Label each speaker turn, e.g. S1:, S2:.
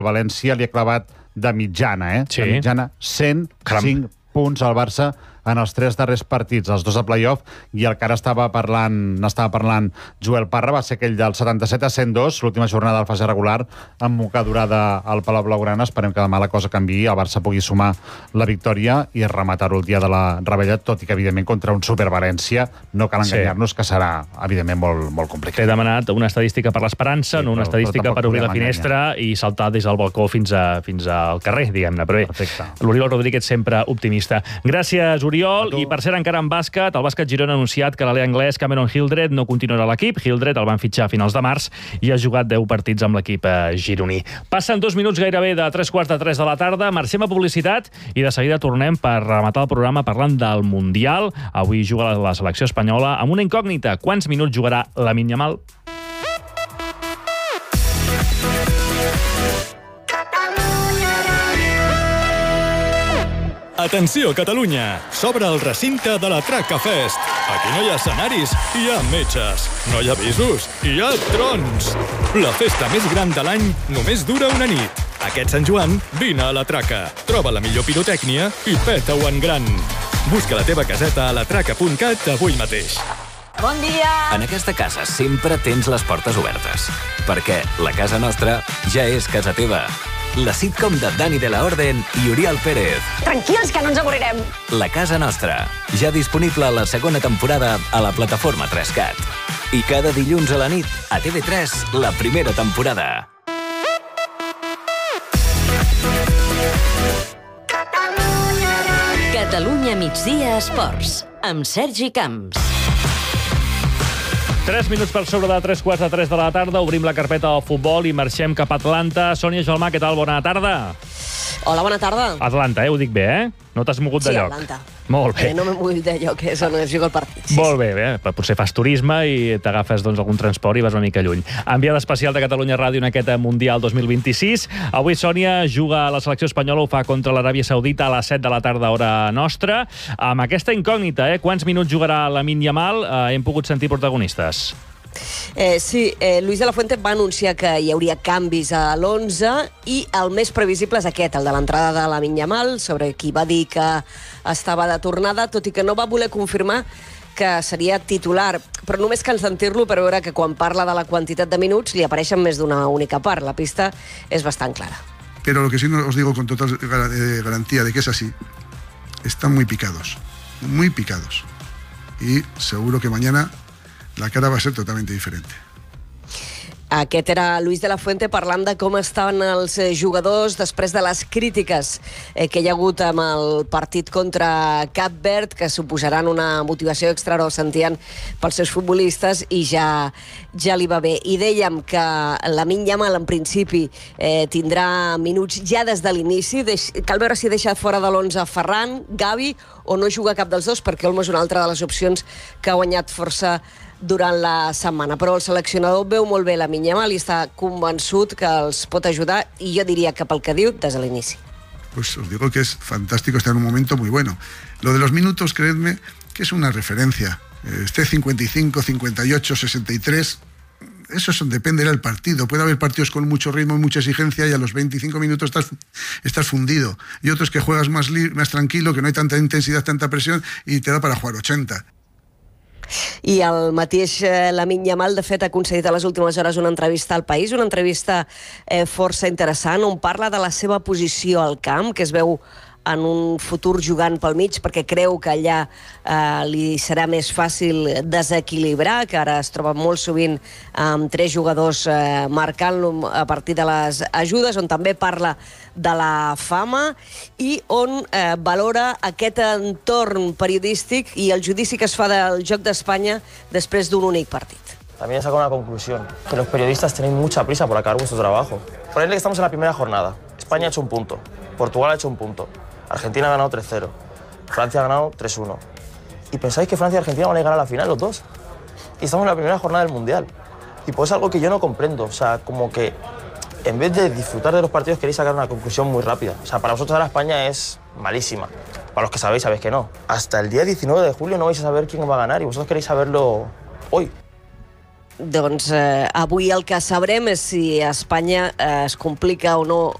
S1: València li ha clavat de mitjana,
S2: Sí.
S1: De mitjana 105 punts al Barça en els 3 darrers partits, els 2 a playoff, i el que ara n'estava parlant Joel Parra va ser aquell del 77 a 102, l'última jornada del fase regular, amb mocadurada al Palau Blaugrana. Esperem que demà la cosa canviï, el Barça pugui sumar la victòria i rematar-ho el dia de la rebella, tot i que, evidentment, contra un Super-València no cal enganyar-nos, que serà, evidentment, molt complicat.
S2: T'he demanat una estadística per l'esperança, no una estadística per obrir la finestra i saltar des del balcó fins al carrer, diguem-ne. Però bé, l'Oriol Rodríguez sempre optimista. Gràcies, Oriol. I per cert, encara en bàsquet, el Bàsquet Girona ha anunciat que l'alè anglès Cameron Hildreth no continuarà a l'equip. Hildreth el van fitxar a finals de març i ha jugat 10 partits amb l'equip gironí. Passen 2 minuts gairebé de 2:45 de la tarda. Marxem a publicitat i de seguida tornem per rematar el programa parlant del Mundial. Avui juga la selecció espanyola amb una incògnita. Quants minuts jugarà Lamine Yamal?
S3: Atenció, Catalunya! S'obre el recinte de la Traca Fest. Aquí no hi ha escenaris, hi ha metges. No hi ha avisos, hi ha trons. La festa més gran de l'any només dura una nit. Aquest Sant Joan, vine a la Traca. Troba la millor pirotècnia i peta-ho en gran. Busca la teva caseta a latraca.cat avui mateix.
S4: Bon dia!
S5: En aquesta casa sempre tens les portes obertes, perquè la casa nostra ja és casa teva. La sitcom de Dani de la Orden i Oriol Pérez.
S4: Tranquils, que no ens avorrirem.
S5: La casa nostra, ja disponible a la segona temporada a la plataforma 3Cat. I cada dilluns a la nit, a TV3, la primera temporada.
S6: Catalunya migdia esports, amb Sergi Camps.
S2: 3 minuts per sobre de 3:45 de la tarda. Obrim la carpeta del futbol i marxem cap a Atlanta. Sònia Gelmà, què tal? Bona tarda.
S4: Hola, bona tarda.
S2: Atlanta, ho dic bé, No t'has mogut de lloc?
S4: Sí, Atlanta.
S2: Molt bé.
S4: No m'he mogut de lloc, és on es juga el partit. Sí,
S2: Molt bé. Potser fas turisme i t'agafes algun transport i vas una mica lluny. Enviada especial de Catalunya Ràdio en aquest Mundial 2026. Avui, Sònia, juga a la selecció espanyola, ho fa contra l'Aràbia Saudita a les 7 de la tarda, hora nostra. Amb aquesta incògnita, quants minuts jugarà Lamine Yamal? Hem pogut sentir protagonistes.
S4: Sí, Luis de la Fuente va anunciar que hi hauria canvis a l'11 i el més previsible és aquest, el de l'entrada de Lamine Yamal, sobre qui va dir que estava de tornada, tot i que no va voler confirmar que seria titular, però només cal sentir-lo per veure que quan parla de la quantitat de minuts li apareixen més d'una única part. La pista és bastant clara.
S7: Pero lo que sí os digo con total garantía de que es así, están muy picados, y seguro que mañana la cara va a ser totalmente diferente.
S4: Aquest era Luis de la Fuente parlant de com estaven els jugadors després de les crítiques que hi ha hagut amb el partit contra Cap Verd, que suposaran una motivació extra, ho sentien pels seus futbolistes, i ja li va bé. I dèiem que Lamine Yamal en principi tindrà minuts ja des de l'inici. Cal veure si deixa fora de l'11 Ferran, Gavi, o no juga cap dels dos, perquè Olmo és una altra de les opcions que ha guanyat força durant la setmana. Però el seleccionador veu molt bé Lamine Yamal i està convençut que els pot ajudar, i jo diria que pel que diu des de l'inici.
S7: Pues os digo que es fantástico, está en un momento muy bueno. Lo de los minutos, creedme, que es una referencia. Esté 55, 58, 63... Eso depende del partido. Puede haber partidos con mucho ritmo y mucha exigencia y a los 25 minutos estás fundido. Y otros que juegas más tranquilo, que no hay tanta intensidad, tanta presión y te da para jugar 80.
S4: I el mateix Lamine Yamal, de fet, ha concedit a les últimes hores una entrevista al País, una entrevista força interessant, on parla de la seva posició al camp, que es veu en un futur jugant pel mig, perquè creu que allà li serà més fàcil desequilibrar, que ara es troba molt sovint amb 3 jugadors marcant-lo a partir de les ajudes, on també parla de la fama i on valora aquest entorn periodístic i el judici que es fa del joc d'Espanya després d'un únic partit.
S8: También he sacado una conclusión, que los periodistas tenéis mucha prisa por acabar vuestro trabajo. Ponedle que estamos en la primera jornada. España ha hecho un punto, Portugal ha hecho un punto, Argentina ha ganado 3-0, Francia ha ganado 3-1. ¿Y pensáis que Francia y Argentina van a llegar a la final los dos? Y estamos en la primera jornada del Mundial. Y pues es algo que yo no comprendo. O sea, como que en vez de disfrutar de los partidos queréis sacar una conclusión muy rápida. O sea, para vosotros ahora España es malísima. Para los que sabéis que no. Hasta el día 19 de julio no vais a saber quién va a ganar y vosotros queréis saberlo hoy.
S4: Doncs avui el que sabrem és si Espanya es complica o no